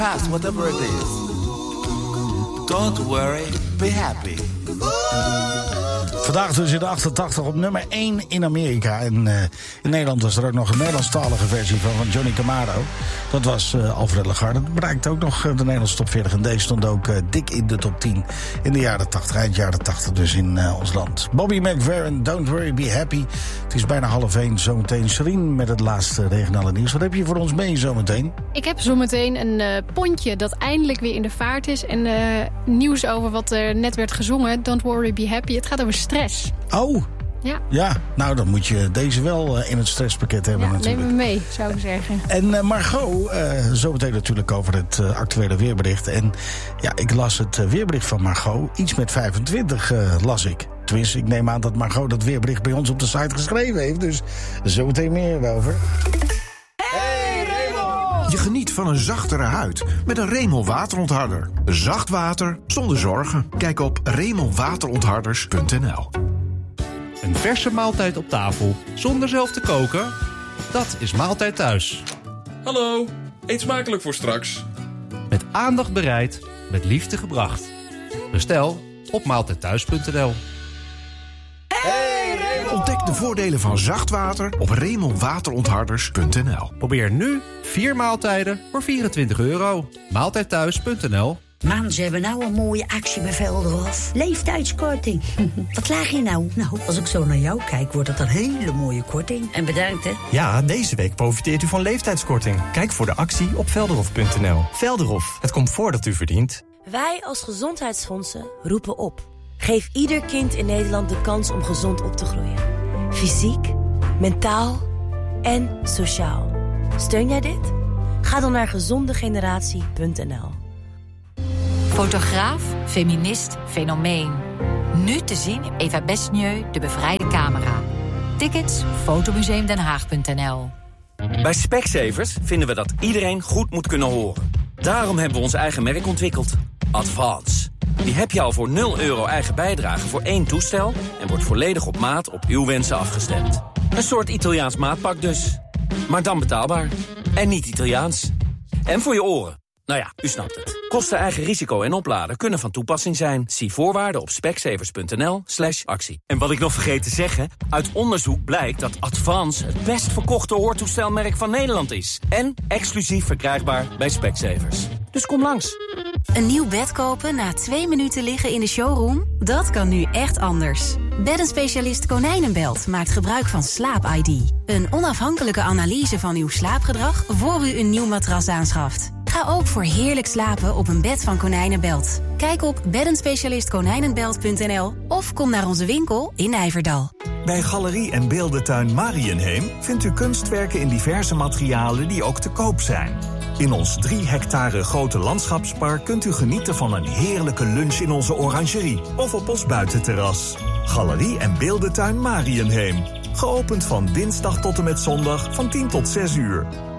Past whatever it is. Don't worry, be happy. Vandaag dus in de 88 op nummer 1 in Amerika. En in Nederland was er ook nog een Nederlandstalige versie van Johnny Camaro. Dat was Alfred Lagarde. Dat bereikte ook nog de Nederlandse top 40. En deze stond ook dik in de top 10 in de jaren 80. Eind jaren 80 dus in ons land. Bobby McFerrin, Don't Worry, Be Happy. Het is bijna 12:30. Zometeen Serene met het laatste regionale nieuws. Wat heb je voor ons mee zometeen? Ik heb zometeen een pontje dat eindelijk weer in de vaart is. En nieuws over wat er net werd gezongen. Don't Worry, Be Happy. Het gaat over stress. Oh, ja, nou dan moet je deze wel in het stresspakket hebben natuurlijk. Neem me mee, zou ik zeggen. En Margot, zometeen natuurlijk over het actuele weerbericht. En ja, ik las het weerbericht van Margot. Iets met 25 las ik. Tenminste, ik neem aan dat Margot dat weerbericht bij ons op de site geschreven heeft. Dus zometeen meer over. Hey Remel! Je geniet van een zachtere huid met een Remel waterontharder. Zacht water zonder zorgen. Kijk op remelwaterontharders.nl. Een verse maaltijd op tafel, zonder zelf te koken? Dat is Maaltijd Thuis. Hallo, eet smakelijk voor straks. Met aandacht bereid, met liefde gebracht. Bestel op maaltijdthuis.nl. Ontdek de voordelen van zacht water op remelwaterontharders.nl. Probeer nu 4 maaltijden voor €24. Maaltijdthuis.nl. Man, ze hebben nou een mooie actie bij Velderhof. Leeftijdskorting. Wat klaag je nou? Nou, als ik zo naar jou kijk, wordt het een hele mooie korting. En bedankt, hè? Ja, deze week profiteert u van leeftijdskorting. Kijk voor de actie op velderhof.nl. Velderhof, het comfort dat u verdient. Wij als gezondheidsfondsen roepen op. Geef ieder kind in Nederland de kans om gezond op te groeien. Fysiek, mentaal en sociaal. Steun jij dit? Ga dan naar gezondegeneratie.nl. Fotograaf, feminist, fenomeen. Nu te zien in Eva Besnieu, De Bevrijde Camera. Tickets, fotomuseumdenhaag.nl. Bij Specsavers vinden we dat iedereen goed moet kunnen horen. Daarom hebben we ons eigen merk ontwikkeld. Advance. Die heb je al voor €0 eigen bijdrage voor 1 toestel... en wordt volledig op maat op uw wensen afgestemd. Een soort Italiaans maatpak dus. Maar dan betaalbaar. En niet Italiaans. En voor je oren. Nou ja, u snapt het. Kosten, eigen risico en opladen kunnen van toepassing zijn. Zie voorwaarden op specsavers.nl/actie. En wat ik nog vergeet te zeggen... uit onderzoek blijkt dat Advance het best verkochte hoortoestelmerk van Nederland is. En exclusief verkrijgbaar bij Specsavers. Dus kom langs. Een nieuw bed kopen na 2 minuten liggen in de showroom? Dat kan nu echt anders. Beddenspecialist Konijnenbelt maakt gebruik van Slaap-ID. Een onafhankelijke analyse van uw slaapgedrag voor u een nieuw matras aanschaft. Ga ook voor heerlijk slapen op een bed van Konijnenbelt. Kijk op beddenspecialistkonijnenbelt.nl of kom naar onze winkel in Nijverdal. Bij Galerie en Beeldentuin Marienheem vindt u kunstwerken in diverse materialen die ook te koop zijn. In ons 3 hectare grote landschapspark kunt u genieten van een heerlijke lunch in onze orangerie of op ons buitenterras. Galerie en Beeldentuin Marienheem. Geopend van dinsdag tot en met zondag van 10 tot 6 uur.